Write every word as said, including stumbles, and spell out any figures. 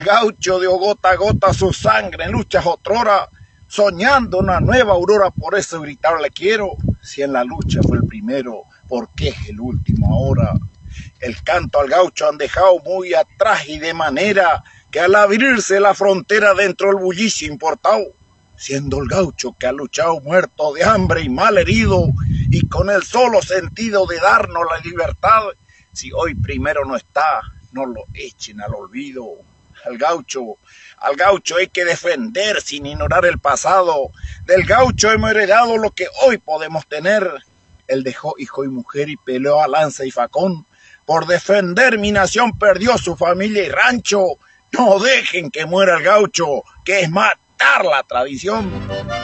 Gaucho dio gota a gota su sangre en luchas otrora, soñando una nueva aurora, por eso gritarle quiero. Si en la lucha fue el primero, ¿por qué es el último ahora? El canto al gaucho han dejado muy atrás y de manera que al abrirse la frontera dentro el bullicio importado, siendo el gaucho que ha luchado muerto de hambre y mal herido y con el solo sentido de darnos la libertad, si hoy primero no está, no lo echen al olvido. Al gaucho, al gaucho hay que defender sin ignorar el pasado. Del gaucho hemos heredado lo que hoy podemos tener. Él dejó hijo y mujer y peleó a lanza y facón. Por defender mi nación perdió su familia y rancho. No dejen que muera el gaucho, que es matar la tradición.